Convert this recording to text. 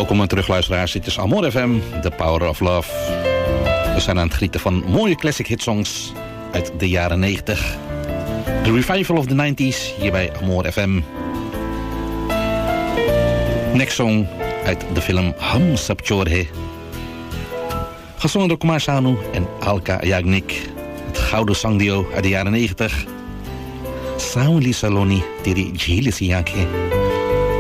Welkom terug luisteraars, dit is Amor FM, The Power of Love. We zijn aan het genieten van mooie classic hitsongs uit de jaren 90. De revival of the 90s hier bij Amor FM. Next song uit de film Hum Sab Chor Hai. Gezongen door Kumar Sanu en Alka Yagnik. Het gouden zangduo uit de jaren 90. Sauli Saloni, Teri Jheel Si Aankhein.